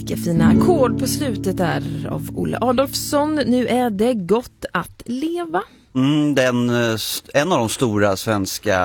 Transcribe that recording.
Vilka fina ackord på slutet där av Olle Adolphson. Nu är det gott att leva. En av de stora svenska